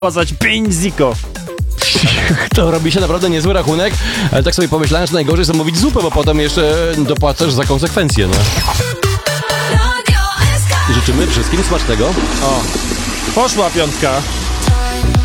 płacać 5 ziko. To robi się naprawdę niezły rachunek, ale tak sobie pomyślałem, że najgorzej zamówić zupę, bo potem jeszcze dopłacasz za konsekwencje, no. Życzymy wszystkim smacznego. O, poszła piątka.